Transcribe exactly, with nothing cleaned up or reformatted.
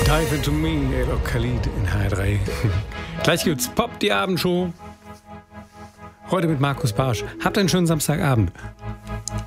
Dive into me, Elo Khalid in H drei. Gleich gibt's Pop, die Abendshow. Heute mit Markus Barsch. Habt einen schönen Samstagabend.